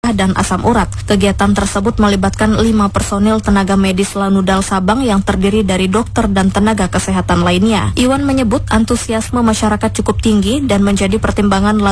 dan asam urat. Kegiatan tersebut melibatkan 5 personil tenaga medis Lanudal Sabang yang terdiri dari dokter dan tenaga kesehatan lainnya. Iwan menyebut antusiasme masyarakat cukup tinggi dan menjadi pertimbangan